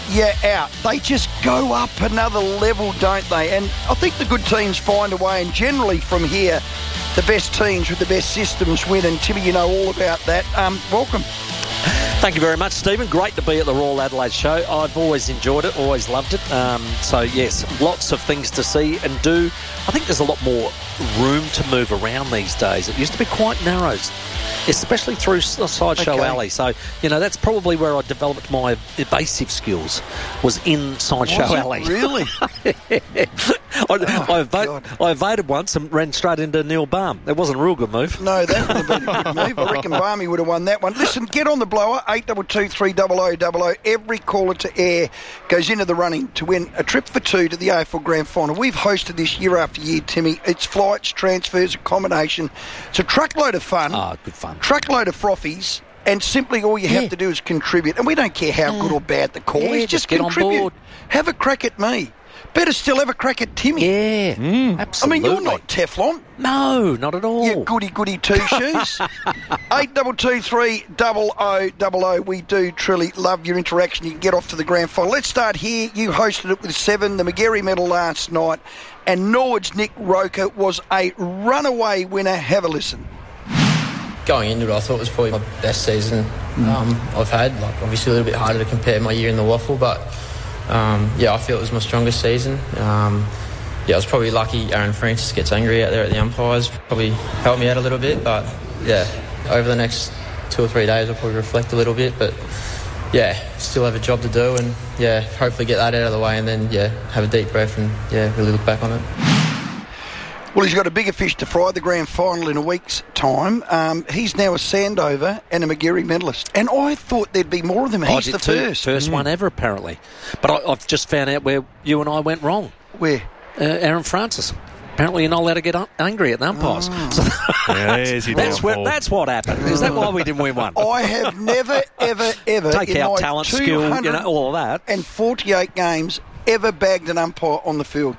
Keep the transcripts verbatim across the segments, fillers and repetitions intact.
you're out. They just go up another level, don't they? And I think the good teams find a way, and generally from here, the best teams with the best systems win. And Timmy, you know all about that. Um, welcome. Thank you very much, Stephen. Great to be at the Royal Adelaide Show. I've always enjoyed it, always loved it. Um, so, yes, lots of things to see and do. I think there's a lot more room to move around these days. It used to be quite narrow, especially through Sideshow okay. Alley. So, you know, that's probably where I developed my evasive skills, was in Sideshow Alley. Really? I, oh, I, evade, I evaded once and ran straight into Neil Baum. It wasn't a real good move. No, that would have been a good move. I reckon Barmy would have won that one. Listen, get on the blower, eight two two three zero zero zero zero. Every caller to air goes into the running to win a trip for two to the A F L Grand Final. We've hosted this year after year, Timmy. It's flights, transfers, accommodation. It's a truckload of fun. Oh, good fun. Truckload of frothies. And simply all you have yeah. to do is contribute. And we don't care how yeah. good or bad the call yeah, is. Just, just get contribute. on board. Have a crack at me. Better still have a crack at Timmy. Yeah, mm. absolutely. I mean, you're not Teflon. No, not at all. You goody goody two shoes. eight two two three zero zero zero zero. We do truly love your interaction. You can get off to the grand final. Let's start here. You hosted it with seven, the McGarry medal last night, and Norwood's Nick Roker was a runaway winner. Have a listen. Going into it, I thought it was probably my best season um, I've had. Like, obviously a little bit harder to compare my year in the waffle, but um, yeah, I feel it was my strongest season. Um, yeah, I was probably lucky Aaron Francis gets angry out there at the umpires. Probably helped me out a little bit, but yeah, over the next two or three days I'll probably reflect a little bit, but yeah, still have a job to do, and yeah, hopefully get that out of the way, and then yeah, have a deep breath and yeah, really look back on it. Well, he's got a bigger fish to fry, the grand final in a week's time. Um, he's now a Sandover and a McGarry medalist. And I thought there'd be more of them. He's the too. first. First mm. one ever, apparently. But I, I've just found out where you and I went wrong. Where? Uh, Aaron Francis. Apparently you're not allowed to get un- angry at the umpires. Oh. So yeah, that's, where, that's what happened. Is that why we didn't win one? I have never, ever, ever... Take in out my talent, skill, you know, all of that. And forty-eight games, ever bagged an umpire on the field.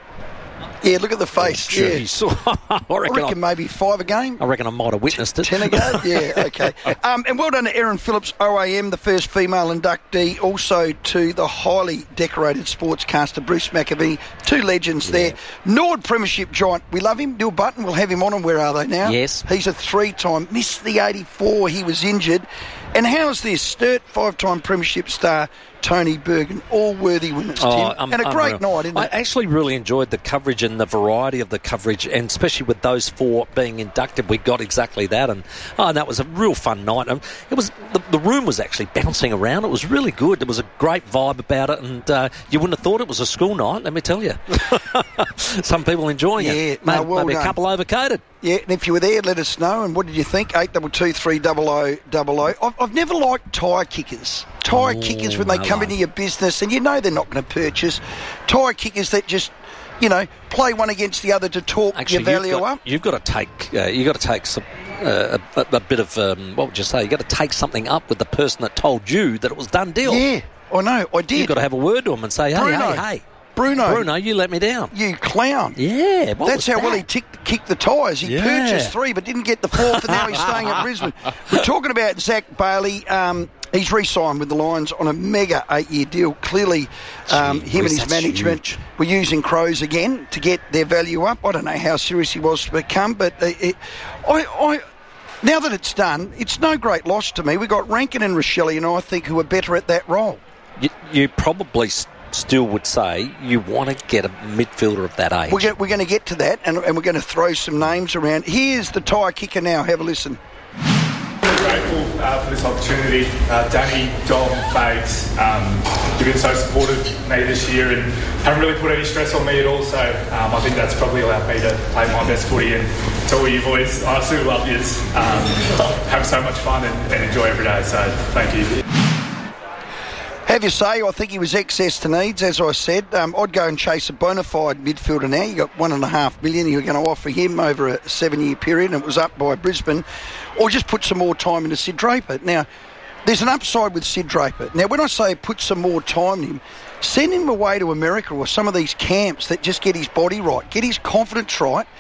Yeah, look at the face. Oh, yeah. I reckon, I reckon maybe five a game. I reckon I might have witnessed it. Ten a game? Yeah, okay. Um, and well done to Erin Phillips, O A M, the first female inductee. Also to the highly decorated sportscaster, Bruce McAvee. Two legends yeah. there. Nord Premiership giant. We love him. Neil Button, we'll have him on. And where are they now? Yes. He's a three-time. Missed the eighty-four. He was injured. And how's this? Sturt, five-time Premiership star, Tony Bergen, all worthy winners, Tim. Oh, um, and a great unreal. night, isn't I it? I actually really enjoyed the coverage and the variety of the coverage, and especially with those four being inducted, we got exactly that. And oh, that was a real fun night. Um, it was the, the room was actually bouncing around. It was really good. There was a great vibe about it, and uh, you wouldn't have thought it was a school night, let me tell you. Some people enjoying yeah, it. No, Maybe, well maybe a done. couple overcoated. Yeah, and if you were there, let us know. And what did you think? eight two two three zero zero zero zero. I've, I've never liked tyre kickers. Tyre oh, kickers when they no come one. into your business and you know they're not going to purchase. Tyre kickers that just, you know, play one against the other to talk Actually, your value you've got, up. You've got to take, uh, you've got to take some, uh, a, a bit of, um, what would you say? You've got to take something up with the person that told you that it was done deal. Yeah, I know, I did. You've got to have a word to them and say, hey, Bruno, hey, hey. Bruno, Bruno, you let me down. You clown. Yeah, what That's was how that? well he ticked, kicked the tyres. He Yeah. purchased three but didn't get the fourth, and now he's staying at Brisbane. We're talking about Zach Bailey. Um, he's re-signed with the Lions on a mega eight-year deal. Clearly, um, Gee him whiz, and his that's management huge. were using Crows again to get their value up. I don't know how serious he was to become, but it, it, I... I now that it's done, it's no great loss to me. We've got Rankin and Rochelle, and I think, who are better at that role. You, you probably st- still would say you want to get a midfielder of that age. We're going, we're going to get to that, and, and we're going to throw some names around. Here's the tyre kicker now. Have a listen. Really grateful uh, for this opportunity. Uh, Danny, Dom, Fags, um, you've been so supportive of me this year and haven't really put any stress on me at all, so um, I think that's probably allowed me to play my best footy. And to all you boys, I still love you. Um, have so much fun and, and enjoy every day, so thank you. Have you say, I think he was excess to needs, as I said. Um, I'd go and chase a bona fide midfielder now. You got one and a half million you were going to offer him over a seven-year period, and it was up by Brisbane. Or just put some more time into Sid Draper. Now, there's an upside with Sid Draper. Now, when I say put some more time in him, send him away to America or some of these camps that just get his body right, get his confidence right,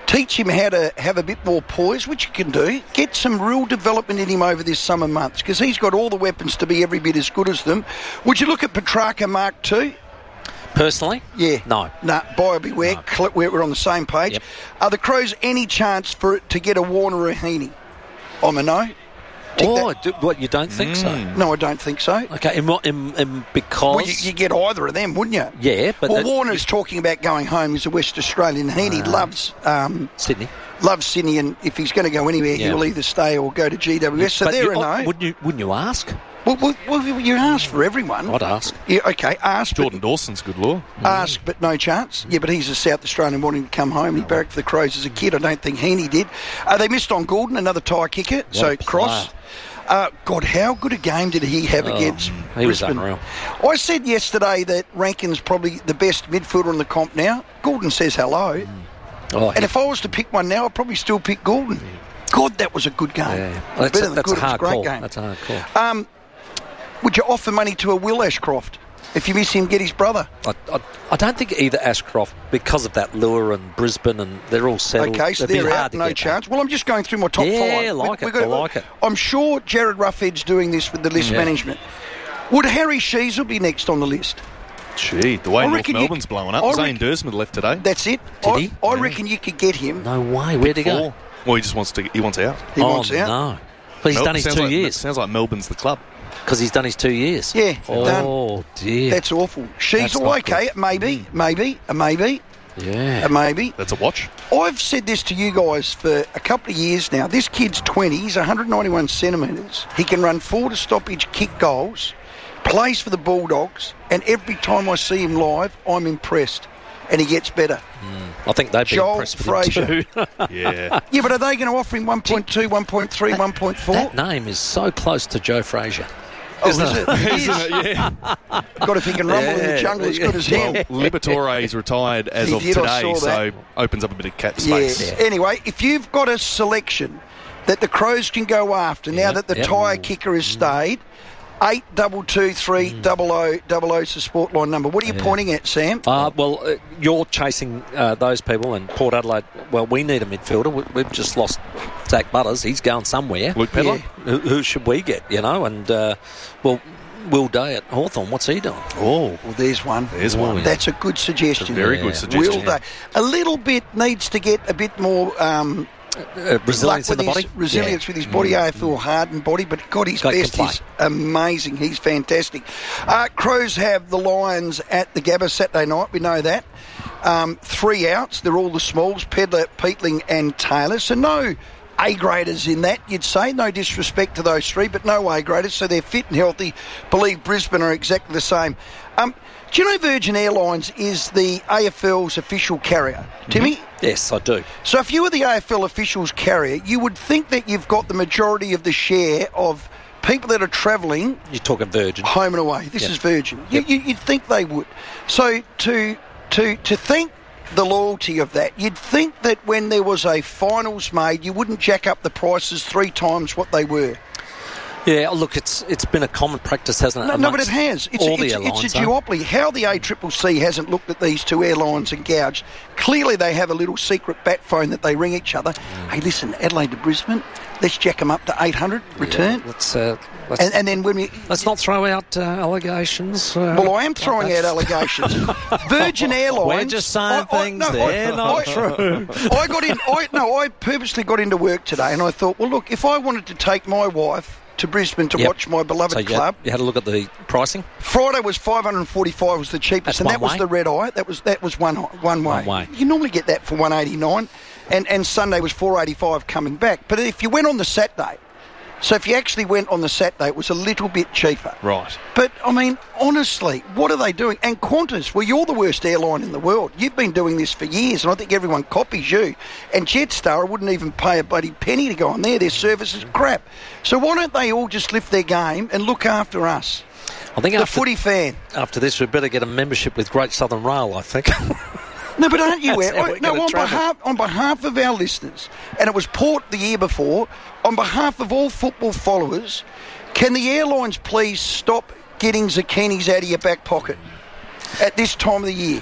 teach him how to have a bit more poise, which you can do. Get some real development in him over this summer months, because he's got all the weapons to be every bit as good as them. Would you look at Petrarca Mark two? Personally? Yeah. No. No, buyer beware. No. Cl- We're we're on the same page. Yep. Are the Crows any chance for it to get a Warner or a Heaney? I'm a no. Tick Oh, that. do, what, you don't think so? No, I don't think so. Okay, and, what- and, and because... Well, you, you get either of them, wouldn't you? Yeah, but... Well, that- Warner's talking about going home. He's a West Australian. Heaney Ah. loves um, Sydney. loves Sydney, and if he's going to go anywhere, Yeah. he'll either stay or go to G W S. So But they're you, a no. Wouldn't you, wouldn't you ask? Well, well, well, you ask for everyone. I'd ask. Yeah, okay, ask. Jordan Dawson's good law. But, ask, but no chance. Yeah, but he's a South Australian wanting to come home. He barracked for the Crows as a kid. I don't think Heaney did. Uh, they missed on Goulden, another tie kicker. so a Cross. player. Uh, God, how good a game did he have Oh, against he was Brisbane? unreal. I said yesterday that Rankin's probably the best midfielder in the comp now. Goulden says hello. Oh, And if I was to pick one now, I'd probably still pick Goulden. God, that was a good game. yeah. Well, that's Better a, than that's good, a it was a hard great call. game. That's a hard call. Um, would you offer money to a Will Ashcroft? If you miss him, get his brother. I, I, I don't think either Ashcroft, because of that lure and Brisbane, and they're all settled. Okay, so it'd be they're hard out, to no get chance. Well, I'm just going through my top Yeah, five. I like We- it, we I like it. I'm sure Jared Ruffhead's doing this with the list Yeah. management. Would Harry Sheasel be next on the list? Gee, the way I North reckon you- Melbourne's blowing up. I Zane reckon- Dursmond left today. That's it. Did I, he? I Yeah. reckon you could get him. No way. Where'd he go? Four. Well, he just wants to. He wants out. He oh, wants out. no. But he's Mel- done his sounds two like, years. Sounds like Melbourne's the club. Because he's done his two years. Yeah, Oh, done. dear. That's awful. Sheasel, not okay, maybe, maybe, a maybe, yeah. a maybe. That's a watch. I've said this to you guys for a couple of years now. This kid's twenty. He's one hundred ninety-one centimetres. He can run four to stoppage kick goals, plays for the Bulldogs, and every time I see him live, I'm impressed. And he gets better. I think they'd be Joel impressed with Frazier. him too. Yeah. Yeah, but are they going to offer him one point two, one point three, one point four? That name is so close to Joe Frazier. Oh, is it? It is. Isn't it? Yeah. God, if he can rumble in the Yeah. jungle as good as him. Well, Liberatore is retired as He of did, I today, saw so opens up a bit of cap space. Yes. Anyway, if you've got a selection that the Crows can go after now Yeah, that the yep. tyre kicker has stayed, eight double two three double o double o is the sport line number. What are you Yeah. pointing at, Sam? Uh, well, uh, you're chasing uh, those people, and Port Adelaide, well, we need a midfielder. We, we've just lost Zach Butters. He's going somewhere. Luke Pedler? Who, who should we get, you know? And, uh, well, Will Day at Hawthorn, what's he doing? Oh, Well, there's one. there's one. That's a good suggestion. Very Yeah. good suggestion. Will Day. A little bit needs to get a bit more um, Uh, resilience luck in with the his, body? resilience Yeah. with his body, A F L hardened body, but God, his God, he best can is amazing. He's fantastic. Uh, Crows have the Lions at the Gabba Saturday night. We know that. Um, three outs. They're all the smalls: Pedler, Peatling, and Taylor. So no A-graders in that, you'd say. No disrespect to those three, but no A-graders. So they're fit and healthy. Believe Brisbane are exactly the same. Um, do you know Virgin Airlines is the A F L's official carrier? Timmy? Yes, I do. So if you were the A F L officials carrier, you would think that you've got the majority of the share of people that are travelling You're talking Virgin. home and away. This Yep. is Virgin. You, Yep. you, you'd think they would. So to to to think the loyalty of that, you'd think that when there was a finals made, you wouldn't jack up the prices three times what they were. Yeah, look, it's it's been a common practice, hasn't it? No, no but it amongst has. It's, all a, the it's, airlines, it's a though? duopoly. How the A C C C hasn't looked at these two airlines and gouged. Clearly they have a little secret bat phone that they ring each other. Mm. Hey, listen, Adelaide to Brisbane, let's jack them up to eight hundred return. Yeah, let's, uh, let's, And, and then when we... let's not throw out uh, allegations. Uh, Well, I am throwing out allegations. Virgin Airlines... We're just saying things no, they're not true. I got in... I, no, I purposely got into work today and I thought, well, look, if I wanted to take my wife to Brisbane to Yep. watch my beloved So you club... had, you had a look at the pricing? Friday was five hundred forty-five was the cheapest, That's and that one was way? the red eye. That was that was one one way. One way. You normally get that for one eighty-nine, and and Sunday was four eighty-five coming back. But if you went on the Saturday, so if you actually went on the Saturday, it was a little bit cheaper. Right. But I mean, honestly, what are they doing? And Qantas, well, you're the worst airline in the world. You've been doing this for years, and I think everyone copies you. And Jetstar, I wouldn't even pay a bloody penny to go on there. Their service is crap. So why don't they all just lift their game and look after us, I think the after, footy fan? after this, we'd better get a membership with Great Southern Rail, I think. No, but aren't you? That's Ed? how we're no, gonna on travel. behalf on behalf of our listeners, and it was Port the year before. On behalf of all football followers, can the airlines please stop getting zucchinis out of your back pocket at this time of the year?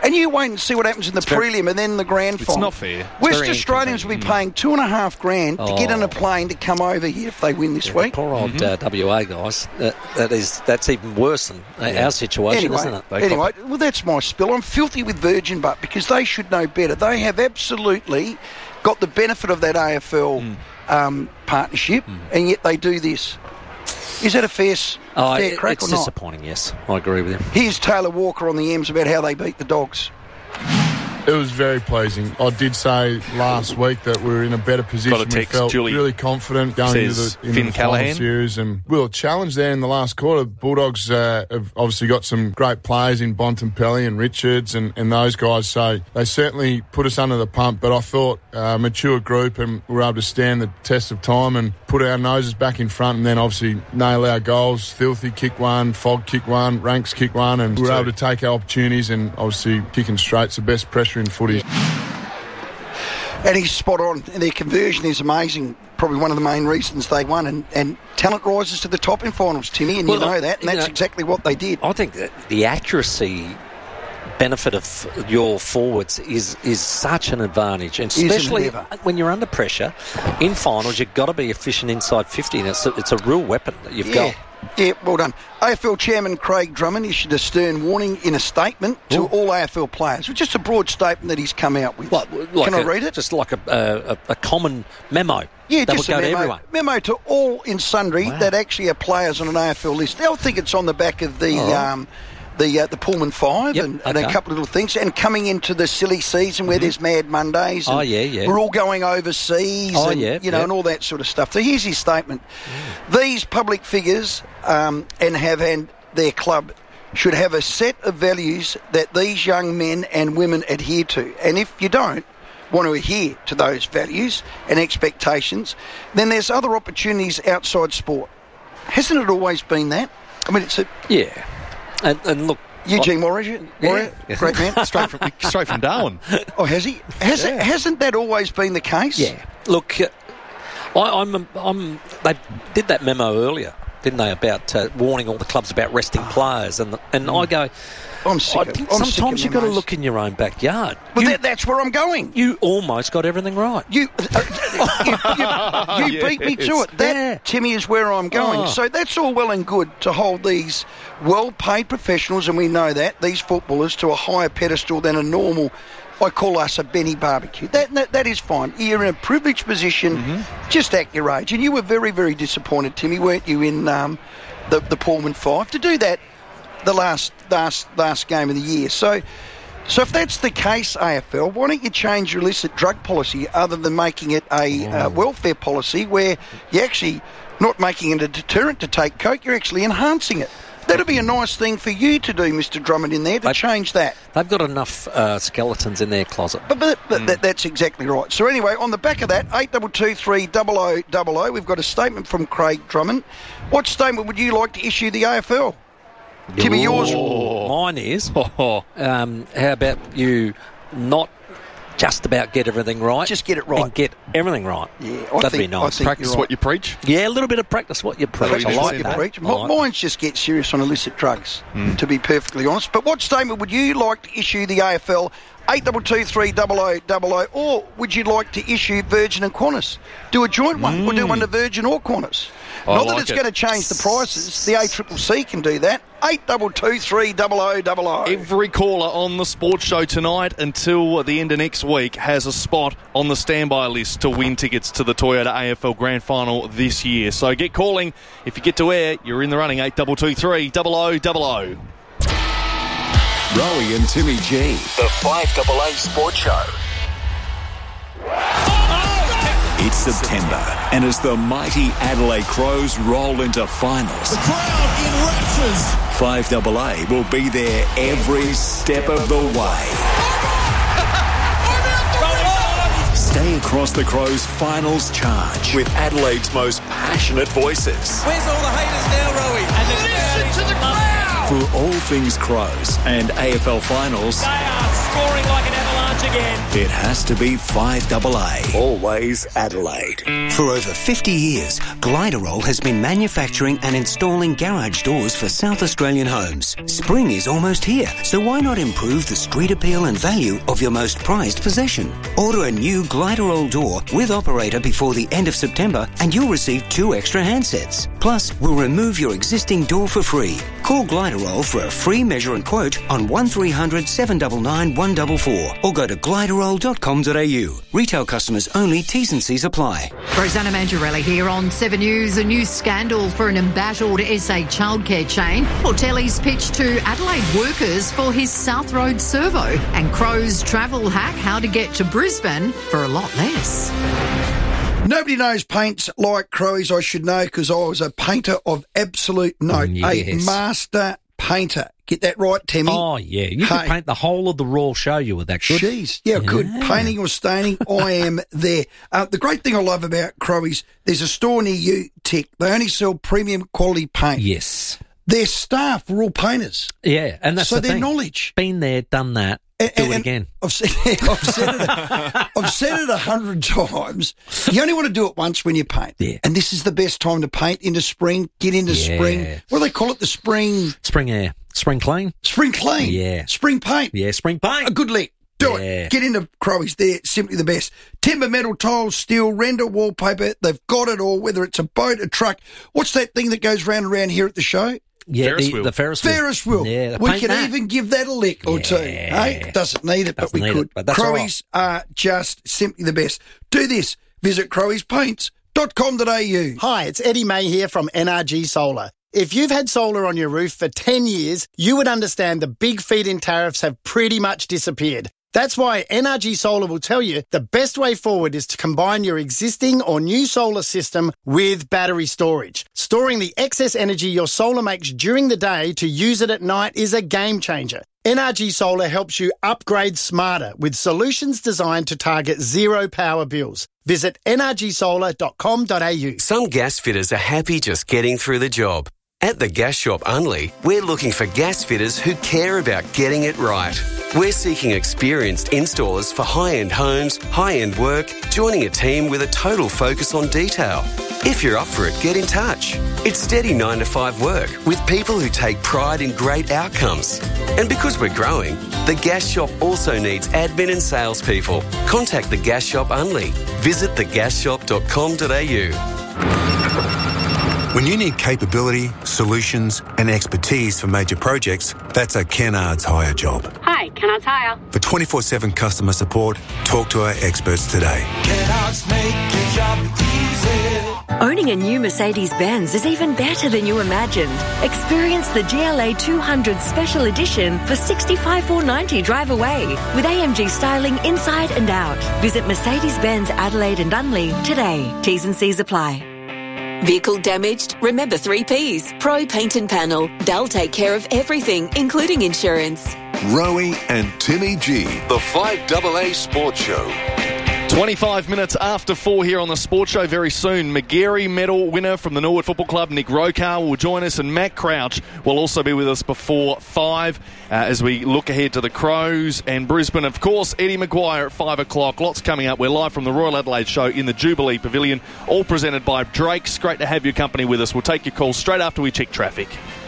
And you wait and see what happens in the It's prelim very, and then the grand It's final. not fair. It's West very Australians will be paying two and a half grand to get Oh. on a plane to come over here if they win this Yeah, week. the poor old uh, W A guys. Uh, that is that's even worse than uh, our situation, Anyway, isn't it? They anyway, well, that's my spill. I'm filthy with Virgin, but because they should know better. They have absolutely got the benefit of that A F L Mm. um, partnership, and yet they do this. Is that a fair, s- Oh, fair it- crack it's or not? disappointing. Yes, I agree with you. Here's Taylor Walker on the M's about how they beat the Dogs. It was very pleasing. I did say last week that we were in a better position. Got a text, we felt Julie really confident going into says the, into Finn the final Callahan. series, and we were challenged there in the last quarter. Bulldogs uh, have obviously got some great players in Bontempelli and Richards and, and those guys, so they certainly put us under the pump. But I thought a uh, mature group, and we were able to stand the test of time and put our noses back in front, and then obviously nail our goals. Filthy kick one, Fog kick one, Ranks kick one, and we were able to take our opportunities, and obviously kicking straight's the best pressure in footy. And he's spot on. And their conversion is amazing. Probably one of the main reasons they won. And, and talent rises to the top in finals, Timmy, and Well, you know that. And you that's know, exactly what they did. I think that the accuracy benefit of your forwards is is such an advantage, and Isn't it especially ever? when you're under pressure in finals, you've got to be efficient inside fifty, and it's a, it's a real weapon that you've Yeah. got. Yeah, well done. A F L Chairman Craig Drummond issued a stern warning in a statement to Ooh. all A F L players. It's just a broad statement that he's come out with. What, like Can I a- read it? Just like a, a, a common memo. Yeah, that just would a go to memo, everyone. memo to all in sundry Wow. that actually are players on an A F L list. They'll think it's on the back of the All right. um, the uh, the Pullman Five Yep, and, and a okay. couple of little things. And coming into the silly season where there's Mad Mondays. And Oh, yeah, yeah. We're all going overseas. Oh, and, yeah, you know, yeah. and all that sort of stuff. So here's his statement: These public figures um, and have and their club should have a set of values that these young men and women adhere to. And if you don't want to adhere to those values and expectations, then there's other opportunities outside sport. Hasn't it always been that? I mean, it's a Yeah, and, and look, Eugene Warrior, Warrior Yeah. great man. Straight from, straight from Darwin. Oh, has he? Has it, hasn't that always been the case? yeah, look, uh, I, I'm, I'm. They did that memo earlier, didn't they, about uh, warning all the clubs about resting players, and and I go, I'm sick I of think I'm sick of sometimes you've got to memos. look in your own backyard. Well, you, that, that's where I'm going. you almost got everything right. You, uh, you, you, you beat me to it. That, Yeah. Timmy, is where I'm going. Oh. So that's all well and good to hold these well-paid professionals, and we know that, these footballers, to a higher pedestal than a normal, I call us a Benny barbecue. That, that that is fine. You're in a privileged position, Mm-hmm. just act your age. And you were very, very disappointed, Timmy, weren't you, in um, the, the Pullman Five, to do that the last last last game of the year. So so if that's the case, A F L, why don't you change your illicit drug policy other than making it a uh, welfare policy where you're actually not making it a deterrent to take coke, you're actually enhancing it. That'd be a nice thing for you to do, Mister Drummond, in there, to But- change that. They've got enough uh, skeletons in their closet. But, but, but that, that's exactly right. So anyway, on the back of that, eight two two three double oh double oh, we've got a statement from Craig Drummond. What statement would you like to issue the A F L? Timmy, yours. Mine is. Oh, Um, how about you not just about get everything right? Just get it right. And get everything right. Yeah, I That'd think- be I nice. think practice you're right. what you preach. Yeah, a little bit of practice what you preach. Practice I What like you that. preach. I Mi- like Mine's just get serious on illicit drugs, to be perfectly honest. But what statement would you like to issue the A F L? eight two two three double oh double oh, or would you like to issue Virgin and Qantas? Do a joint one, or do one to Virgin or Qantas. I Not that like it's it. going to change the prices. The A C C C can do that. eight two two three double oh double oh. Every caller on the sports show tonight until the end of next week has a spot on the standby list to win tickets to the Toyota A F L Grand Final this year. So get calling. If you get to air, you're in the running. eight two two three double oh double oh. Rowie and Timmy G. The five A A Sports Show. It's September, and as the mighty Adelaide Crows roll into finals, the crowd in raptures. five A A will be there every step of the way. Stay across the Crows' finals charge with Adelaide's most passionate voices. Where's all the haters now, Rowie? And the Listen to the crowd! For all things Crows and A F L finals, They are scoring like an avalanche again. it has to be five double A. Always Adelaide. For over fifty years, Gliderol has been manufacturing and installing garage doors for South Australian homes. Spring is almost here, so why not improve the street appeal and value of your most prized possession? Order a new Gliderol door with operator before the end of September and you'll receive two extra handsets. Plus, we'll remove your existing door for free. Call Gliderol for a free measure and quote on one three hundred seven nine nine one four four or go to gliderol dot com dot a u. Retail customers only, T's and C's apply. Rosanna Mangiarelli here on Seven News. A new scandal for an embattled S A childcare chain. Well, Telly's pitch to Adelaide workers for his South Road servo. And Crow's travel hack, how to get to Brisbane for a lot less. Nobody knows paints like Crowies, I should know, because I was a painter of absolute note. Yes. A master painter. Get that right, Timmy? Oh, yeah. You Hey. could paint the whole of the Royal Show. You were that good. Jeez. Yeah, good. Painting or staining, I am there. Uh, the great thing I love about Crowies, there's a store near you, Tick. They only sell premium quality paint. Yes. Their staff were all painters. Yeah, and that's so the their thing. knowledge. Been there, done that. And, Do and it again. I've said, I've said it. I've said it a hundred times. You only want to do it once when you paint. Yeah. And this is the best time to paint into spring. Get into Yeah. spring. What do they call it? The spring. Spring air. Spring clean. Spring clean. Yeah. Spring paint. Yeah, spring paint. A good lick. Do Yeah. it. Get into Crowies. They're simply the best. Timber, metal, tiles, steel, render, wallpaper. They've got it all, whether it's a boat, a truck. What's that thing that goes round and round here at the show? Yeah, Ferris the, wheel. the Ferris wheel. Ferris wheel. Yeah, we paint could that. even give that a lick or two. Yeah. Hey, doesn't need it, but Doesn't we need could. it, but that's all Crowies are just simply the best. Do this. Visit crowies paints dot com dot a u. Hi, it's Eddie May here from N R G Solar. If you've had solar on your roof for ten years, you would understand the big feed-in tariffs have pretty much disappeared. That's why N R G Solar will tell you the best way forward is to combine your existing or new solar system with battery storage. Storing the excess energy your solar makes during the day to use it at night is a game changer. N R G Solar helps you upgrade smarter with solutions designed to target zero power bills. Visit n r g solar dot com dot a u. Some gas fitters are happy just getting through the job. At the Gas Shop Unley, we're looking for gas fitters who care about getting it right. We're seeking experienced installers for high-end homes, high-end work, joining a team with a total focus on detail. If you're up for it, get in touch. It's steady nine to five work with people who take pride in great outcomes. And because we're growing, the Gas Shop also needs admin and salespeople. Contact the Gas Shop Unley. Visit the gas shop dot com dot a u. When you need capability, solutions and expertise for major projects, that's a Kennards Hire job. Hi, Kennards Hire. For twenty-four seven customer support, talk to our experts today. Kennards make your job easy. Owning a new Mercedes-Benz is even better than you imagined. Experience the G L A two hundred Special Edition for sixty-five thousand four hundred ninety dollars drive away with A M G styling inside and out. Visit Mercedes-Benz Adelaide and Unley today. T's and C's apply. Vehicle damaged? Remember three Ps. Pro Paint and Panel. They'll take care of everything, including insurance. Rowie and Timmy G, the five double A Sports Show. twenty-five minutes after four here on the Sports Show. Very soon, Magarey medal winner from the Norwood Football Club, Nick Rokar, will join us, and Matt Crouch will also be with us before five uh, as we look ahead to the Crows and Brisbane. Of course, Eddie Maguire at five o'clock. Lots coming up. We're live from the Royal Adelaide Show in the Jubilee Pavilion, all presented by Drake's. Great to have your company with us. We'll take your calls straight after we check traffic.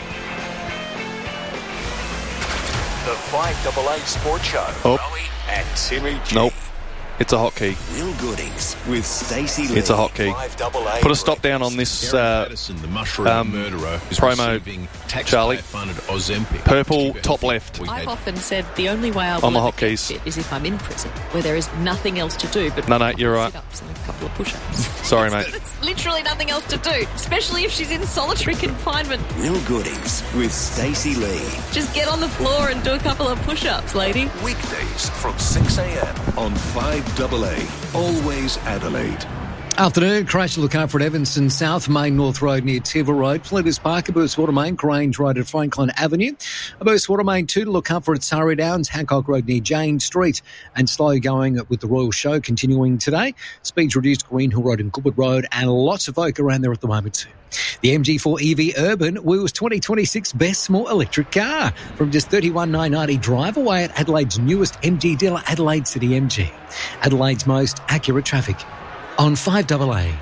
The five double A Sports Show. Oh. Rowie and Timmy G. Nope. It's a hotkey. Will Goodings with Stacey Lee. It's a hotkey. Put a stop down on this uh, the mushroom um, murderer, is promo, taxpayer Charlie. funded Ozempic. Purple, top left. I've often said the only way I will On the ever hotkeys. get fit is if I'm in prison, where there is nothing else to do but No, no, you're right. sit-ups and a couple of push-ups. Sorry, mate. It's literally nothing else to do, especially if she's in solitary confinement. Will Goodings with Stacey Lee. Just get on the floor and do a couple of push-ups, lady. Weekdays from six a.m. on five double A. Always Adelaide. Afternoon, crash to look out for at Evanston South, Main North Road near Tivil Road, Flinders Park, Burst Watermain, Grange Road at Franklin Avenue, Burst Watermain two to look out for at Surrey Downs, Hancock Road near Jane Street, and slow going with the Royal Show continuing today. Speeds reduced Green Hill Road and Goodwood Road, and lots of folk around there at the moment too. The M G four E V Urban wheels twenty twenty-six best small electric car from just thirty-one thousand nine hundred ninety drive away at Adelaide's newest M G dealer, Adelaide City M G. Adelaide's most accurate traffic on five A A.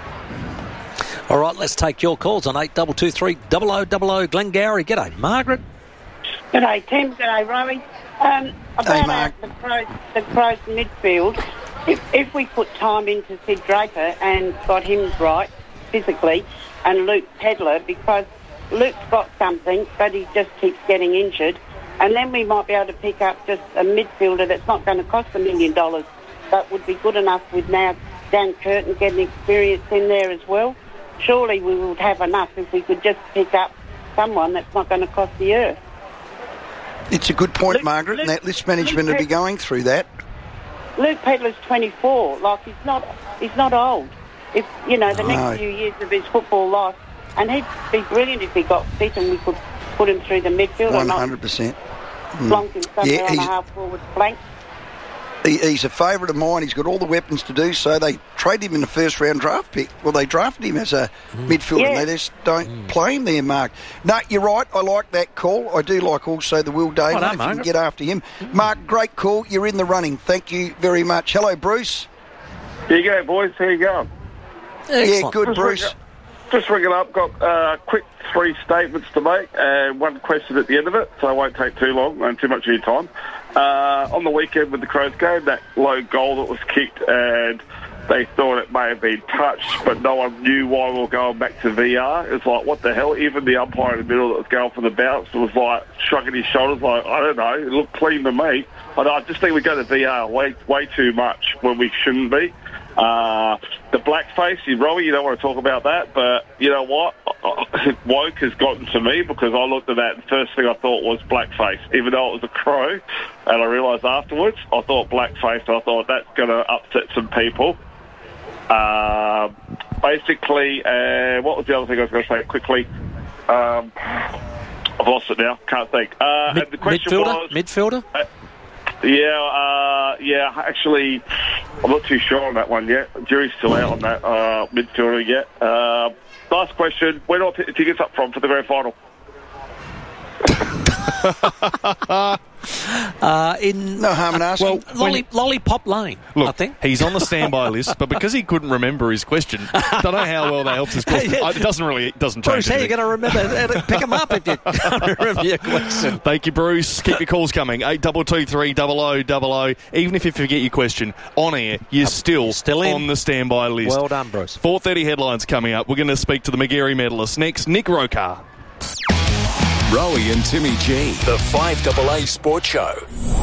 All right, let's take your calls on eight two two three double oh double oh. Glengarry, g'day. Margaret? G'day, Tim. G'day, Rowie. Um, about Hey, Mark. the Crows, the Crows midfield, if, if we put time into Sid Draper and got him right physically, and Luke Pedler, because Luke's got something, but he just keeps getting injured, and then we might be able to pick up just a midfielder that's not going to cost a million dollars, but would be good enough with now Dan Curtin getting experience in there as well. Surely we would have enough if we could just pick up someone that's not going to cost the earth. It's a good point, Luke- Margaret, and Luke- that list management Luke will be Ped- going through that. Luke Pedler's twenty-four. Like, he's not he's not old. If, you know, the No. next few years of his football life, and he'd be brilliant if he got fit and we could put him through the midfield one and not hundred percent. plonk him somewhere Yeah, on the he's- half-forward flank. He, he's a favourite of mine. He's got all the weapons to do so. They traded him in the first round draft pick. Well, they drafted him as a midfielder. Yeah. And they just don't play him there, Mark. No, you're right. I like that call. I do like also the Will Day Well one, done, if you can Margaret. get after him. Mark, great call. You're in the running. Thank you very much. Hello, Bruce. Here you go, boys. How you going? Yeah, good, Just Bruce. ring- Just ringing up. Got uh, quick three statements to make and one question at the end of it, so I won't take too long and too much of your time. Uh, on the weekend with the Crows game, that low goal that was kicked, and they thought it may have been touched, but no one knew why we were going back to V R. It's like, what the hell? Even the umpire in the middle that was going for the bounce was like shrugging his shoulders, like, I don't know, it looked clean to me. I, I just think we go to V R way way too much when we shouldn't be. Uh, the blackface, you Rowie, you don't want to talk about that, but you know what? Woke has gotten to me because I looked at that and the first thing I thought was blackface, even though it was a crow, and I realised afterwards I thought blackface, and I thought that's going to upset some people. Uh, basically, uh, what was the other thing I was going to say quickly? Um, I've lost it now, can't think. Uh, Mid- and the question midfielder? was... Midfielder? Uh, Yeah, uh, yeah, actually, I'm not too sure on that one yet. Jury's still out on that uh, midfielder yet. Uh, last question, where do I pick the tickets up from for the grand final? Uh, in no harm in asking. Well, Lolly, Lollipop Lane, Look, I think. he's on the standby list, but because he couldn't remember his question, don't know how well that helps his question. It doesn't really, it doesn't change Bruce, how are you anything. going to remember? Pick him up if you can't remember your question. Thank you, Bruce. Keep your calls coming. eight two two three double oh double oh. Even if you forget your question, on air, you're still, still in. on the standby list. Well done, Bruce. four thirty headlines coming up. We're going to speak to the McGarry medalist next, Nick Rokar. Rowie and Timmy G. The five A A Sports Show.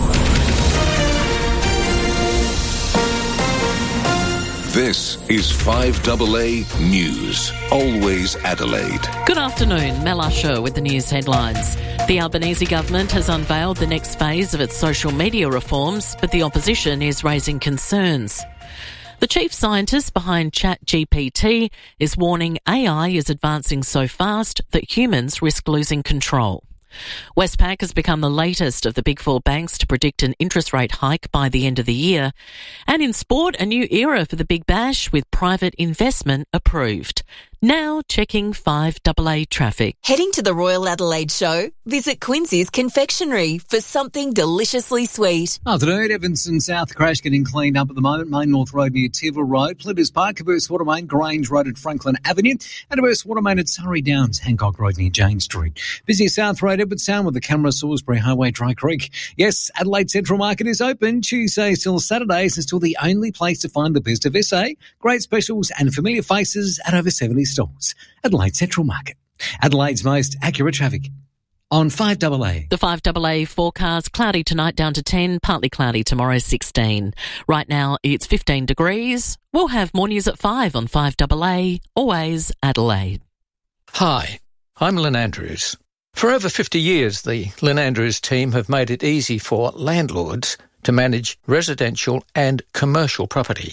This is five A A News. Always Adelaide. Good afternoon, Mel Usher with the news headlines. The Albanese government has unveiled the next phase of its social media reforms, but the opposition is raising concerns. The chief scientist behind ChatGPT is warning A I is advancing so fast that humans risk losing control. Westpac has become the latest of the big four banks to predict an interest rate hike by the end of the year. And in sport, a new era for the Big Bash with private investment approved. Now checking five A A traffic. Heading to the Royal Adelaide Show? Visit Quincy's Confectionery for something deliciously sweet. Afternoon, Evanston South crash getting cleaned up at the moment. Main North Road near Tivil Road, Flinders Park, Burst Watermain, Grange Road at Franklin Avenue, and Burst Watermain at Surrey Downs, Hancock Road near Jane Street. Busy South Road, Edwardstown with the camera, Salisbury Highway, Dry Creek. Yes, Adelaide Central Market is open Tuesdays till Saturdays and still the only place to find the best of S A, great specials and familiar faces at over seventy stores. Adelaide Central Market. Adelaide's most accurate traffic on five A A. The five A A forecast, cloudy tonight down to ten, partly cloudy tomorrow sixteen. Right now it's fifteen degrees. We'll have more news at five on five A A, always Adelaide. Hi, I'm Lynn Andrews. For over fifty years, the Lynn Andrews team have made it easy for landlords to manage residential and commercial property.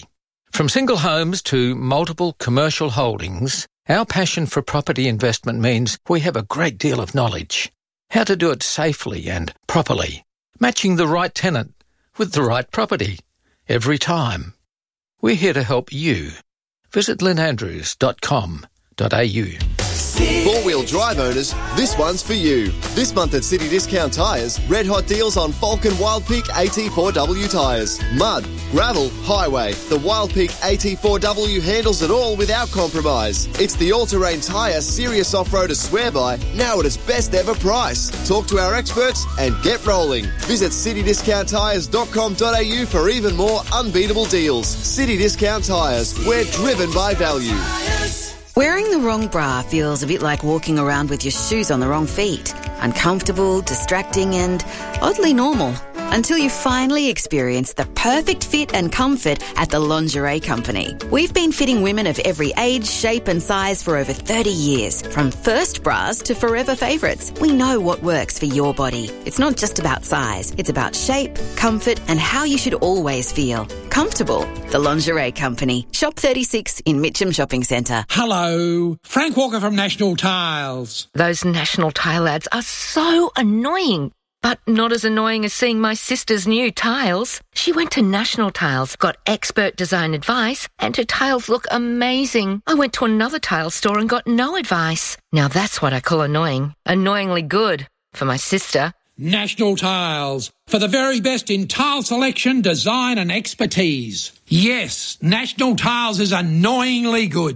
From single homes to multiple commercial holdings, our passion for property investment means we have a great deal of knowledge. How to do it safely and properly, matching the right tenant with the right property every time. We're here to help you. Visit lynn andrews dot com dot a u. Four-wheel drive owners, this one's for you. This month at City Discount Tyres, red hot deals on Falcon Wild Peak A T four W tyres. Mud, gravel, highway. The Wild Peak A T four W handles it all without compromise. It's the all-terrain tyre serious off-roaders swear by, now at its best ever price. Talk to our experts and get rolling. Visit city discount tyres dot com dot a u for even more unbeatable deals. City Discount Tyres, we're driven by value. Wearing the wrong bra feels a bit like walking around with your shoes on the wrong feet. Uncomfortable, distracting and oddly normal. Until you finally experience the perfect fit and comfort at the Lingerie Company. We've been fitting women of every age, shape and size for over thirty years. From first bras to forever favourites. We know what works for your body. It's not just about size. It's about shape, comfort and how you should always feel. Comfortable. The Lingerie Company. Shop thirty-six in Mitcham Shopping Centre. Hello. Frank Walker from National Tiles. Those National Tile ads are so annoying. But not as annoying as seeing my sister's new tiles. She went to National Tiles, got expert design advice, and her tiles look amazing. I went to another tile store and got no advice. Now that's what I call annoying. Annoyingly good for my sister. National Tiles, for the very best in tile selection, design and expertise. Yes, National Tiles is annoyingly good.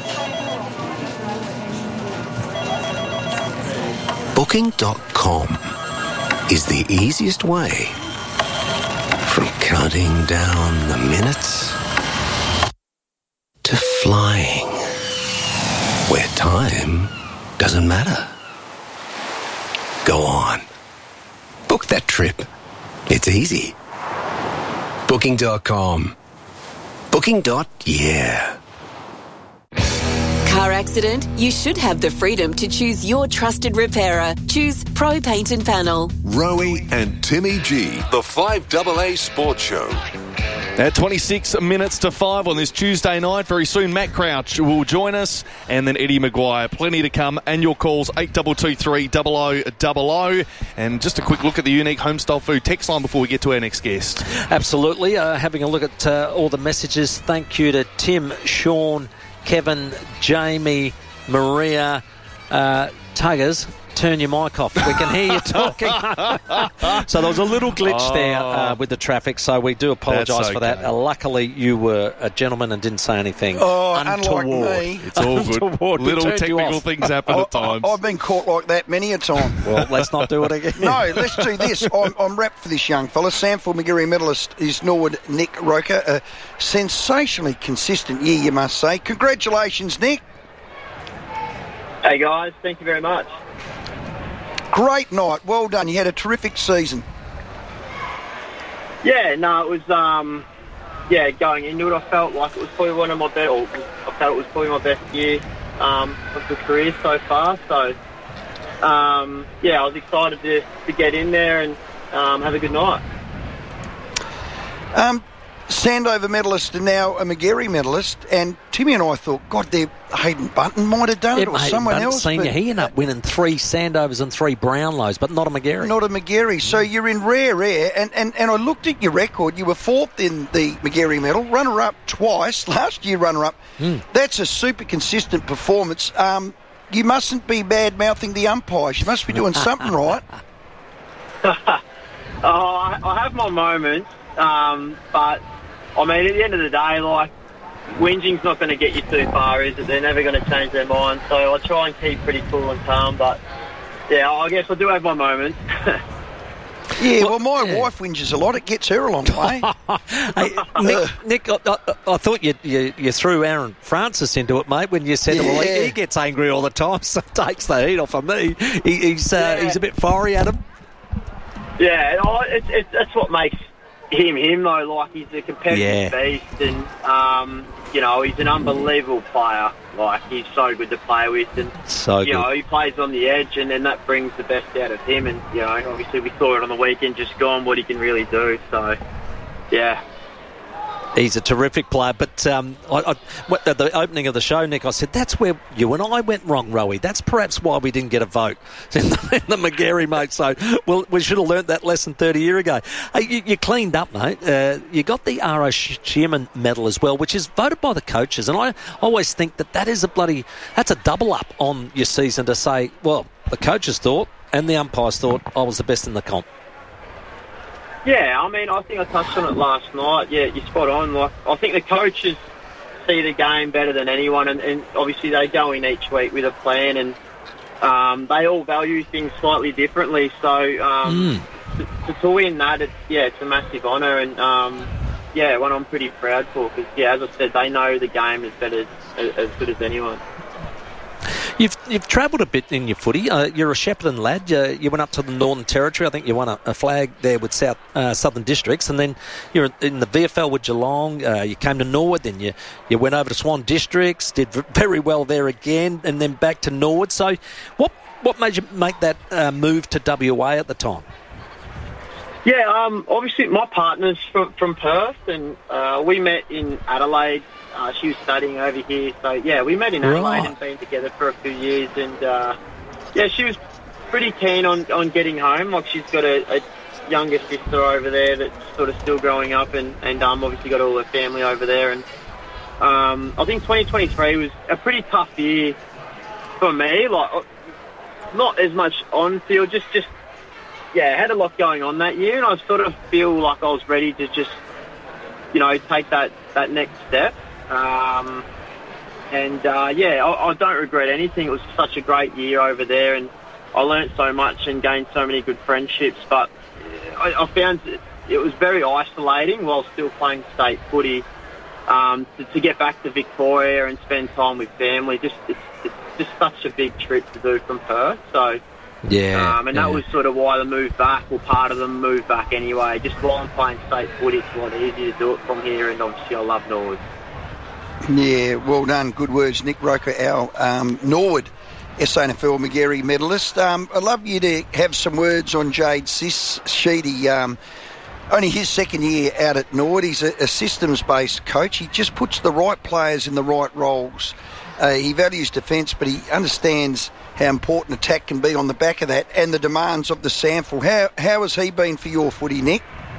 Booking dot com is the easiest way from counting down the minutes to flying where time doesn't matter. Go on. Book that trip. It's easy. Booking dot com. Booking. Yeah. Car accident? You should have the freedom to choose your trusted repairer. Choose Pro Paint and Panel. Rowie and Timmy G, the five A A Sports Show. At twenty-six minutes to five on this Tuesday night, very soon Matt Crouch will join us, and then Eddie Maguire. Plenty to come, and your calls eight two two three double oh double oh. And just a quick look at the unique homestyle food text line before we get to our next guest. Absolutely. Uh, having a look at uh, all the messages. Thank you to Tim, Sean, Kevin, Jamie, Maria, uh, Tuggers. Turn your mic off. We can hear you talking. So there was a little glitch oh, there uh, with the traffic, so we do apologise okay. for that. Uh, luckily, you were a gentleman and didn't say anything oh, untoward. Unlike me. It's all good. Little technical things happen at times. I, I've been caught like that many a time. Well, let's not do it again. No, let's do this. I'm, I'm wrapped for this young fella. Samford Magarey medalist is Norwood Nick Roker. A sensationally consistent year, you must say. Congratulations, Nick. Hey, guys. Thank you very much. Great night. Well done. You had a terrific season. Yeah, no, it was, um, yeah, going into it, I felt like it was probably one of my best, or I felt it was probably my best year um, of the career so far. So, um, yeah, I was excited to, to get in there and um, have a good night. Um, Sandover medalist and now a Magarey medalist, and Timmy and I thought, God, there Hayden Bunton might have done it, yeah, or Hayden someone Bunton else. Senior, he ended up winning three Sandovers and three Brownlows, but not a Magarey. Not a Magarey. So you're in rare air, and, and, and I looked at your record. You were fourth in the Magarey medal, runner-up twice, last year runner-up. Mm. That's a super consistent performance. Um, you mustn't be bad-mouthing the umpires. You must be doing something right. oh, I, I have my moments, um, but... I mean, at the end of the day, like, whinging's not going to get you too far, is it? They're never going to change their mind. So I try and keep pretty cool and calm. But, yeah, I guess I do have my moments. Yeah, well, my yeah. wife whinges a lot. It gets her a long way. Hey, Nick, Nick I, I, I thought you, you you threw Aaron Francis into it, mate, when you said, yeah. well, he, he gets angry all the time, so takes the heat off of me. He, he's, uh, yeah. he's a bit fiery at him. Yeah, it's, it's, that's what makes... Him, him though, like he's a competitive yeah. beast, and um, you know he's an unbelievable player. Like he's so good to play with, and so you good. know he plays on the edge, and then that brings the best out of him. And you know, obviously we saw it on the weekend, just gone what he can really do. So, yeah. He's a terrific player, but um, I, I, at the opening of the show, Nick, I said, that's where you and I went wrong, Rowie. That's perhaps why we didn't get a vote in the, in the McGarry, mate. So well, we should have learnt that lesson thirty years ago. Hey, you, you cleaned up, mate. Uh, you got the R O Shearman medal as well, which is voted by the coaches, and I always think that that is a bloody, that's a double up on your season to say, well, the coaches thought and the umpires thought I was the best in the comp. Yeah, I mean, I think I touched on it last night. Yeah, you're spot on. Like, I think the coaches see the game better than anyone, and, and obviously they go in each week with a plan, and um, they all value things slightly differently. So um, mm. to, to win that, it's, yeah, it's a massive honour, and um, yeah, one I'm pretty proud for, because, yeah, as I said, they know the game as better as, as good as anyone. You've you've travelled a bit in your footy. Uh, you're a Shepparton lad. You, you went up to the Northern Territory. I think you won a, a flag there with South uh, Southern Districts, and then you're in the V F L with Geelong. Uh, you came to Norwood, then you, you went over to Swan Districts, did very well there again, and then back to Norwood. So, what what made you make that uh, move to W A at the time? Yeah, um, obviously my partner's from, from Perth, and uh, we met in Adelaide. Uh, she was studying over here, so yeah, we met in Adelaide right. and been together for a few years, and uh, yeah, she was pretty keen on, on getting home. Like, she's got a, a younger sister over there that's sort of still growing up, and, and um, obviously got all her family over there, and um, I think twenty twenty-three was a pretty tough year for me, like not as much on field, just, just yeah, I had a lot going on that year, and I sort of feel like I was ready to just, you know, take that, that next step. Um, and uh, yeah, I, I don't regret anything. It was such a great year over there, and I learnt so much and gained so many good friendships. But I, I found it, it was very isolating while still playing state footy. Um, to, to get back to Victoria and spend time with family, just it's, it's just such a big trip to do from Perth. So yeah, um, and yeah. that was sort of why the move back, or part of the move back anyway. Just while I'm playing state footy, it's a lot easier to do it from here, and obviously I love Norwood. Yeah, well done. Good words, Nick Roker, our um, Norwood S A N F L McGarry medalist. Um, I'd love you to have some words on Jade Sis Sheedy. Um, only his second year out at Norwood. He's a, a systems-based coach. He just puts the right players in the right roles. Uh, he values defence, but he understands how important attack can be on the back of that, and the demands of the sample. How how has he been for your footy, Nick?